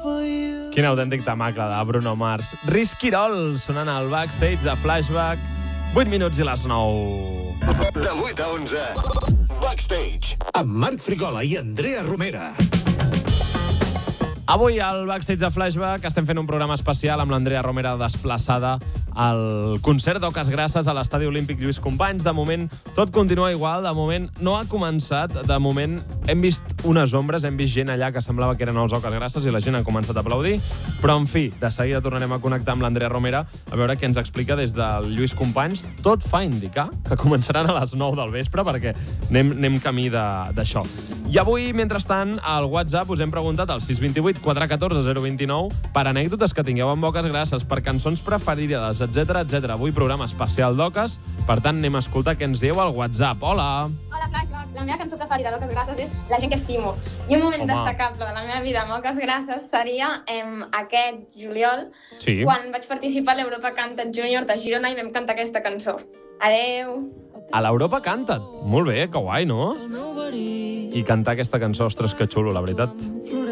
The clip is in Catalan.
Quin autèntic tamacle de Bruno Mars. Riz Quirol sonant al backstage de Flashback. 8 minuts i les 9. De 8 a 11. Backstage. Amb Marc Frigola i Andrea Romera. Avui al backstage de Flashback estem fent un programa especial amb l'Andrea Romera desplaçada al concert d'Oques Grasses a l'Estadi Olímpic Lluís Companys. De moment tot continua igual, de moment no ha començat, de moment hem vist unes ombres, hem vist gent allà que semblava que eren els Oques Grasses i la gent ha començat a aplaudir, però en fi, de seguida tornarem a connectar amb l'Andrea Romera a veure què ens explica des del Lluís Companys. Tot fa indicar que començaran a les 9 del vespre perquè anem camí d'això. I avui, mentrestant, al WhatsApp us hem preguntat al 628 414 029 per anècdotes que tingueu amb Oques Grasses, per cançons preferides, etc etc. Avui programa especial d'Oques, per tant anem a escoltar què ens dieu al WhatsApp. Hola! Hola, Flashback. La meva cançó preferida d'Oques Grasses és La gent que estimo. I un moment destacable de la meva vida amb Oques Grasses seria aquest juliol, quan vaig participar a l'Europa Canta't Junior de Girona i vam cantar aquesta cançó. Adeu! A l'Europa Canta't. Molt bé, que guai, no? I cantar aquesta cançó, ostres, que xulo, la veritat.